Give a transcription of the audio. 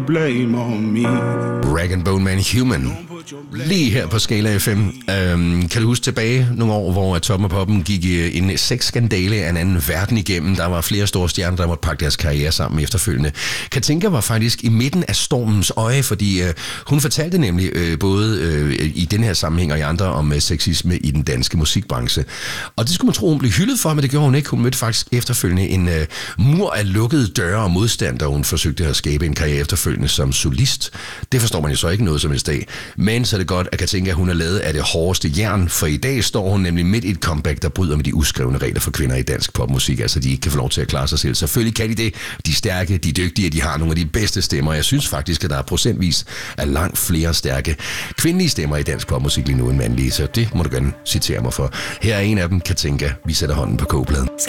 Blame on me. Rag and Bone Man Human. Lige her på Skala FM. Kan du huske tilbage nogle år, hvor Toppen og Poppen gik en sexskandale af en anden verden igennem? Der var flere store stjerner, der måtte pakke deres karriere sammen efterfølgende. Katinka var faktisk i midten af stormens øje, fordi hun fortalte nemlig både i den her sammenhæng og i andre om sexisme i den danske musikbranche. Og det skulle man tro, hun blev hyldet for, men det gjorde hun ikke. Hun mødte faktisk efterfølgende en mur af lukkede døre og modstand, da hun forsøgte at skabe en karriere efterfølgende som solist. Det forstår man jo så ikke noget som helst af. Men så er det godt, at Katinka, hun er lavet af det hårdeste jern, for i dag står hun nemlig midt i et comeback, der bryder med de uskrevne regler for kvinder i dansk popmusik. Altså, de ikke kan få lov til at klare sig selv. Selvfølgelig kan de det. De er stærke, de er dygtige, de har nogle af de bedste stemmer. Jeg synes faktisk, at der er procentvis af langt flere stærke kvindelige stemmer i dansk popmusik lige nu end mandlige, så det må du gerne citere mig for. Her er en af dem, Katinka. Vi sætter hånden på kogepladen.